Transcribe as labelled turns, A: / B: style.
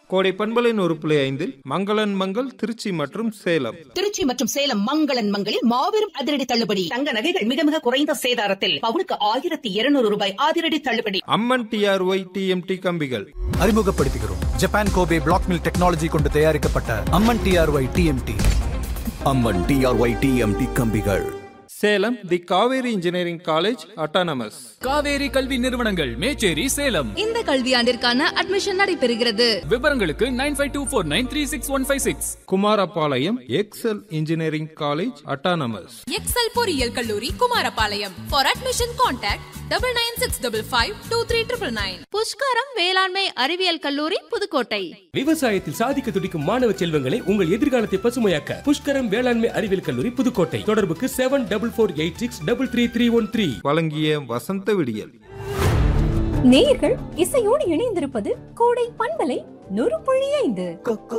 A: கோடை பண்பலை 100.5 மங்களன் மங்கள் திருச்சி மற்றும் சேலம்.
B: திருச்சி மற்றும் சேலம் மங்களன் மங்களில் மாபெரும் அதிரடி தள்ளுபடி. தங்க நகைகள் மிக மிக குறைந்த சேதாரத்தில் பவுனுக்கு 1200 ரூபாய் அதிரடி தள்ளுபடி.
A: அம்மன் டிஆர்ஒய் டிஎம்டி கம்பிகள்
C: அறிமுகப்படுத்துகிறோம். Japan Kobe black mill technology கொண்டு தயாரிக்கப்பட்ட அம்மன் டிஆர்ஒய் டிஎம்டி.
D: அம்மன் டிஆர்ஒய் டிஎம்டி கம்பிகள்.
A: சேலம் தி Kaveri engineering college autonomous.
E: Kaveri கல்வி நிறுவனங்கள் மேச்சேரி சேலம்.
F: இந்த கல்வியாண்டிற்கான அட்மிஷன் நடைபெறுகிறது.
E: விவரங்களுக்கு 9524936156.
A: Kumarapalayam XL engineering college autonomous.
F: XL பொறியியல் கல்லூரி Kumarapalayam. For admission contact 9965523999. Pushkaram வேளாண்மை அறிவியல் கல்லூரி புதுக்கோட்டை.
G: விவசாயத்தில் சாதிக்க துடிக்கும் மாணவ செல்வங்களை உங்கள் எதிர்காலத்தை பசுமையாக்க புஷ்கரம் வேளாண்மை அறிவியல் கல்லூரி புதுக்கோட்டை. தொடர்புக்கு 7448633313.
A: வழங்கிய வசந்த விடியல்.
H: நேயர்கள் இசையோடு இணைந்திருப்பது கோடை பண்பலை 100.5.